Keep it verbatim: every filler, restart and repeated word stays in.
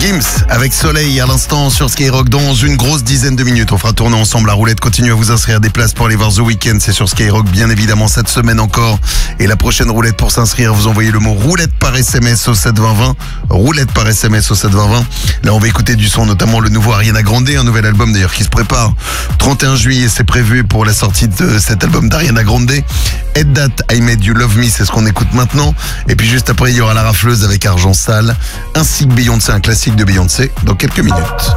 Gims avec Soleil à l'instant sur Skyrock. Dans une grosse dizaine de minutes, on fera tourner ensemble la roulette. Continuez à vous inscrire des places pour aller voir The Weeknd. C'est sur Skyrock bien évidemment cette semaine encore. Et la prochaine roulette pour s'inscrire, vous envoyez le mot roulette par S M S au sept vingt vingt. Roulette par S M S au sept vingt vingt. Là on va écouter du son, notamment le nouveau Ariana Grande, un nouvel album d'ailleurs qui se prépare. trente et un juillet, c'est prévu pour la sortie de cet album d'Ariana Grande. Head That I Made You Love Me, c'est ce qu'on écoute maintenant. Et puis juste après, il y aura la rafleuse avec Argent Sale, ainsi que Beyoncé, un classique de Beyoncé, dans quelques minutes.